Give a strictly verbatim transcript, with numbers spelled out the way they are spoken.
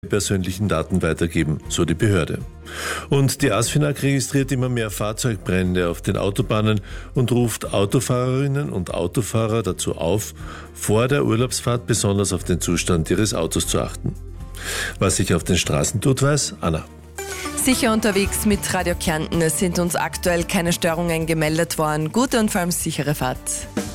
persönlichen Daten weitergeben, so die Behörde. Und die ASFINAG registriert immer mehr Fahrzeugbrände auf den Autobahnen und ruft Autofahrerinnen und Autofahrer dazu auf, vor der Urlaubsfahrt besonders auf den Zustand ihres Autos zu achten. Was sich auf den Straßen tut, weiß Anna. Sicher unterwegs mit Radio Kärnten. Es sind uns aktuell keine Störungen gemeldet worden. Gute und vor allem sichere Fahrt.